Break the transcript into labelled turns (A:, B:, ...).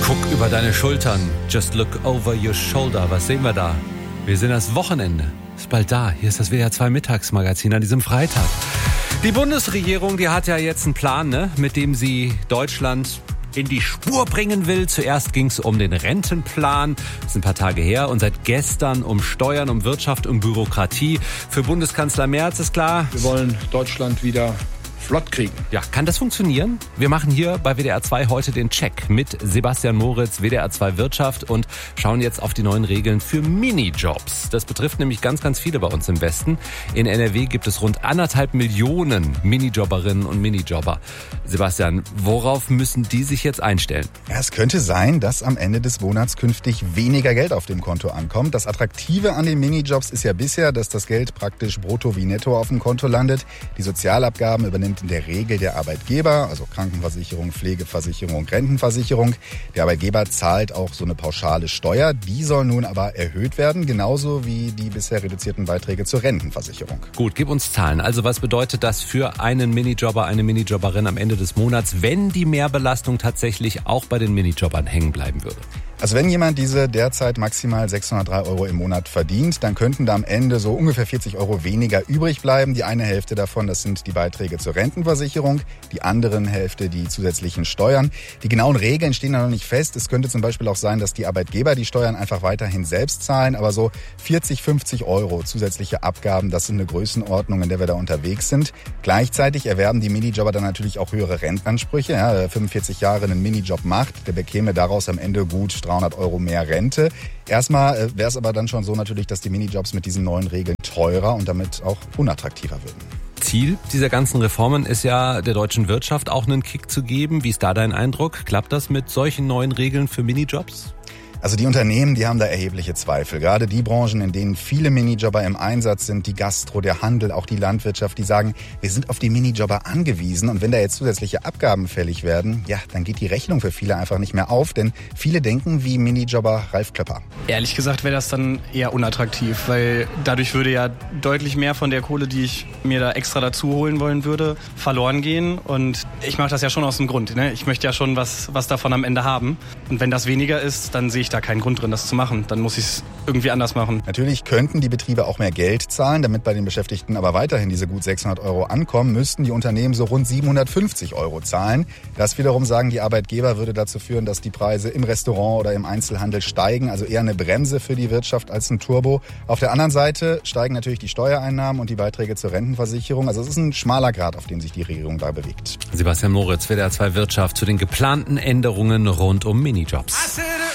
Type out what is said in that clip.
A: Guck über deine Schultern. Just look over your shoulder. Was sehen wir da? Wir sehen das Wochenende. Ist bald da. Hier ist das WDR 2 Mittagsmagazin an diesem Freitag. Die Bundesregierung, die hat ja jetzt einen Plan, mit dem sie Deutschland in die Spur bringen will. Zuerst ging es um den Rentenplan. Das ist ein paar Tage her. Und seit gestern um Steuern, um Wirtschaft, um Bürokratie. Für Bundeskanzler Merz ist klar:
B: Wir wollen Deutschland wieder flott kriegen.
A: Ja, kann das funktionieren? Wir machen hier bei WDR 2 heute den Check mit Sebastian Moritz, WDR 2 Wirtschaft, und schauen jetzt auf die neuen Regeln für Minijobs. Das betrifft nämlich ganz, ganz viele bei uns im Westen. In NRW gibt es rund 1,5 Millionen Minijobberinnen und Minijobber. Sebastian, worauf müssen die sich jetzt einstellen?
C: Ja, es könnte sein, dass am Ende des Monats künftig weniger Geld auf dem Konto ankommt. Das Attraktive an den Minijobs ist ja bisher, dass das Geld praktisch brutto wie netto auf dem Konto landet. Die Sozialabgaben übernimmt in der Regel der Arbeitgeber, also Krankenversicherung, Pflegeversicherung, Rentenversicherung. Der Arbeitgeber zahlt auch so eine pauschale Steuer. Die soll nun aber erhöht werden, genauso wie die bisher reduzierten Beiträge zur Rentenversicherung.
A: Gut, gib uns Zahlen. Also was bedeutet das für einen Minijobber, eine Minijobberin am Ende des Monats, wenn die Mehrbelastung tatsächlich auch bei den Minijobbern hängen bleiben würde?
C: Also wenn jemand diese derzeit maximal 603 € im Monat verdient, dann könnten da am Ende so ungefähr 40 € weniger übrig bleiben. Die eine Hälfte davon, das sind die Beiträge zur Rentenversicherung, die anderen Hälfte die zusätzlichen Steuern. Die genauen Regeln stehen da noch nicht fest. Es könnte zum Beispiel auch sein, dass die Arbeitgeber die Steuern einfach weiterhin selbst zahlen, aber so 40, 50 € zusätzliche Abgaben, das sind eine Größenordnung, in der wir da unterwegs sind. Gleichzeitig erwerben die Minijobber dann natürlich auch höhere Rentenansprüche. Ja, wer 45 Jahre einen Minijob macht, der bekäme daraus am Ende gut 300 € mehr Rente. Erstmal wäre es aber dann schon so natürlich, dass die Minijobs mit diesen neuen Regeln teurer und damit auch unattraktiver würden.
A: Ziel dieser ganzen Reformen ist ja, der deutschen Wirtschaft auch einen Kick zu geben. Wie ist da dein Eindruck? Klappt das mit solchen neuen Regeln für Minijobs?
C: Also die Unternehmen, die haben da erhebliche Zweifel. Gerade die Branchen, in denen viele Minijobber im Einsatz sind, die Gastro, der Handel, auch die Landwirtschaft, die sagen, wir sind auf die Minijobber angewiesen. Und wenn da jetzt zusätzliche Abgaben fällig werden, ja, dann geht die Rechnung für viele einfach nicht mehr auf. Denn viele denken wie Minijobber Ralf Klöpper.
D: Ehrlich gesagt wäre das dann eher unattraktiv, weil dadurch würde ja deutlich mehr von der Kohle, die ich mir da extra dazu holen wollen würde, verloren gehen. Und ich mache das ja schon aus dem Grund. Ich möchte ja schon was davon am Ende haben. Und wenn das weniger ist, dann sehe ich da keinen Grund drin, das zu machen. Dann muss ich es irgendwie anders machen.
C: Natürlich könnten die Betriebe auch mehr Geld zahlen, damit bei den Beschäftigten aber weiterhin diese gut 600 € ankommen, müssten die Unternehmen so rund 750 € zahlen. Das wiederum, sagen die Arbeitgeber, würde dazu führen, dass die Preise im Restaurant oder im Einzelhandel steigen, also eher eine Bremse für die Wirtschaft als ein Turbo. Auf der anderen Seite steigen natürlich die Steuereinnahmen und die Beiträge zur Rentenversicherung. Also es ist ein schmaler Grat, auf dem sich die Regierung da bewegt.
A: Sebastian Moritz, WDR 2 Wirtschaft, zu den geplanten Änderungen rund um Minijobs.